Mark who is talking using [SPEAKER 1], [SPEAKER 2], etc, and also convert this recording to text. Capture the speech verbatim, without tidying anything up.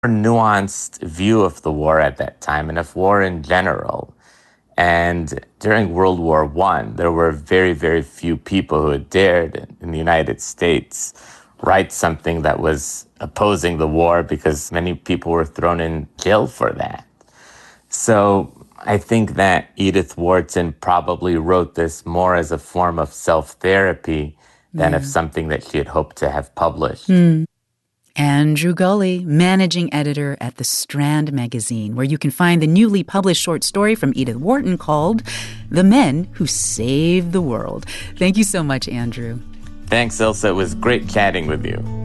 [SPEAKER 1] nuanced view of the war at that time and of war in general. And during World War One, there were very, very few people who had dared in the United States write something that was opposing the war because many people were thrown in jail for that. So I think that Edith Wharton probably wrote this more as a form of self-therapy than
[SPEAKER 2] yeah.
[SPEAKER 1] of something that she had hoped to have published.
[SPEAKER 2] Mm. Andrew Gulley, managing editor at The Strand magazine, where you can find the newly published short story from Edith Wharton called The Men Who Saved the World. Thank you so much, Andrew.
[SPEAKER 1] Thanks, Ilsa. It was great chatting with you.